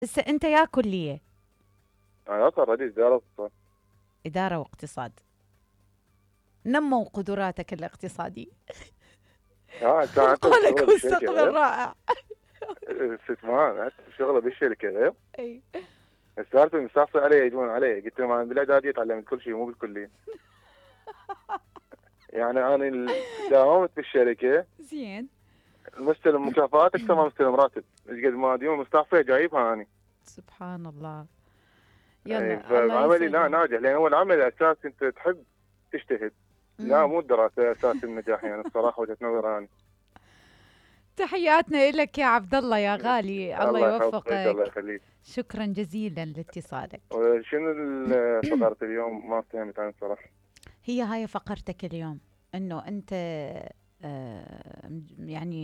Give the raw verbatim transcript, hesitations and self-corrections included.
هسه أنت يا كلية؟ أنا أصلا رئيس إدارة اقتصاد. إدارة واقتصاد. نموا قدراتك الاقتصادية. اه انت انت ولك الشغل بالشركة مستقبل غير. رائع. استثمار، انت الشغل بالشركة غير. أي. سالفة مستعصي علي يجون علي، قلت لهم انا بالاعدادية تعلمت كل شيء مو بالكلية. يعني انا ال- داومت بالشركة، زين. مستلم مكافآت اكثر ما مستلم راتب، ايش قد ما ديون مستعصية جايبها اني. سبحان الله. اي يلا الله فعملي لا يسهل. ناجح، لان هو العمل الاساسي انت تحب تجتهد. لا مم. مو الدراسة اساس النجاح، يعني الصراحة وجهة نظر اني. تحياتنا لك يا عبد الله يا غالي، الله الله يحفظك، الله يوفقك. يخليك. شكرا جزيلا لاتصالك. وشنو ال- فقرة اليوم ما فهمت انا صراحة. هي هاي فقرتك اليوم، انه انت آه، يعني